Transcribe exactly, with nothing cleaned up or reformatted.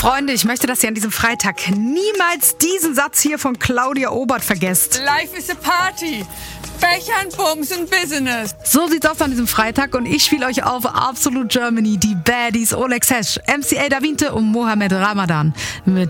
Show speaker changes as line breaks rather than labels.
Freunde, ich möchte, dass ihr an diesem Freitag niemals diesen Satz hier von Claudia Obert vergesst.
Life is a party. Bechern, Bums und Business.
So sieht's aus an diesem Freitag und ich spiele euch auf Absolute Germany, die Baddies Oleg Sesh, M C A Da Vinte und Mohamed Ramadan mit